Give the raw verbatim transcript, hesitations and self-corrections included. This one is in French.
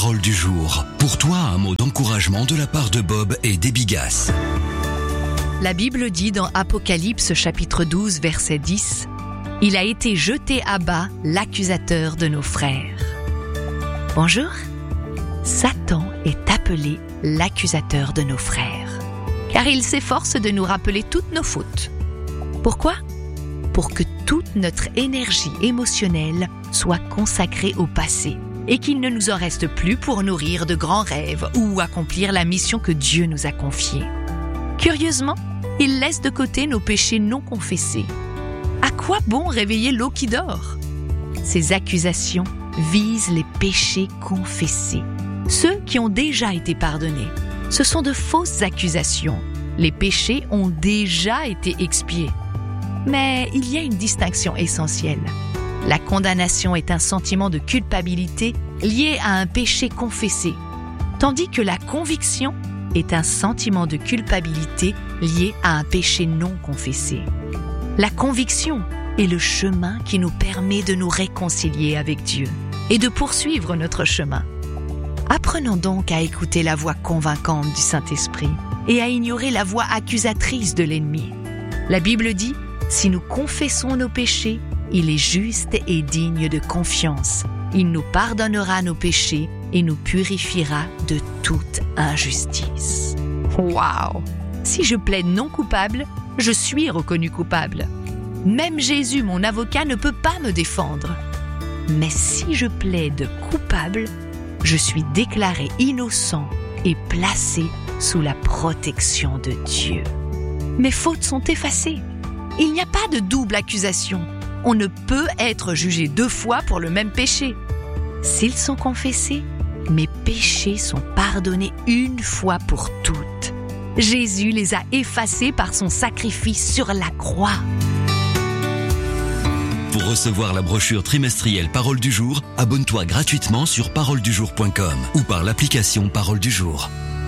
Parole du jour. Pour toi, un mot d'encouragement de la part de Bob et d'Ebigas. La Bible dit dans Apocalypse chapitre douze verset dix « Il a été jeté à bas l'accusateur de nos frères ». Bonjour, Satan est appelé l'accusateur de nos frères, car il s'efforce de nous rappeler toutes nos fautes. Pourquoi ? Pour que toute notre énergie émotionnelle soit consacrée au passé et qu'il ne nous en reste plus pour nourrir de grands rêves ou accomplir la mission que Dieu nous a confiée. Curieusement, il laisse de côté nos péchés non confessés. À quoi bon réveiller l'eau qui dort ? Ces accusations visent les péchés confessés, ceux qui ont déjà été pardonnés. Ce sont de fausses accusations. Les péchés ont déjà été expiés. Mais il y a une distinction essentielle. La condamnation est un sentiment de culpabilité lié à un péché confessé, tandis que la conviction est un sentiment de culpabilité lié à un péché non confessé. La conviction est le chemin qui nous permet de nous réconcilier avec Dieu et de poursuivre notre chemin. Apprenons donc à écouter la voix convaincante du Saint-Esprit et à ignorer la voix accusatrice de l'ennemi. La Bible dit « Si nous confessons nos péchés, il est juste et digne de confiance. Il nous pardonnera nos péchés et nous purifiera de toute injustice. » Waouh ! Si je plaide non coupable, je suis reconnu coupable. Même Jésus, mon avocat, ne peut pas me défendre. Mais si je plaide coupable, je suis déclaré innocent et placé sous la protection de Dieu. Mes fautes sont effacées. Il n'y a pas de double accusation. On ne peut être jugé deux fois pour le même péché. S'ils sont confessés, mes péchés sont pardonnés une fois pour toutes. Jésus les a effacés par son sacrifice sur la croix. Pour recevoir la brochure trimestrielle Parole du jour, abonne-toi gratuitement sur parole du jour point com ou par l'application Parole du jour.